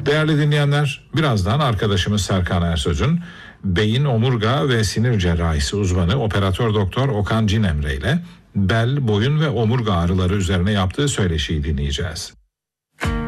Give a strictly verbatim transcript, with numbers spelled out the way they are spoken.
Değerli dinleyenler, birazdan arkadaşımız Serkan Ersöz'ün beyin, omurga ve sinir cerrahisi uzmanı operatör doktor Okan Cinemre ile bel, boyun ve omurga ağrıları üzerine yaptığı söyleşiyi dinleyeceğiz.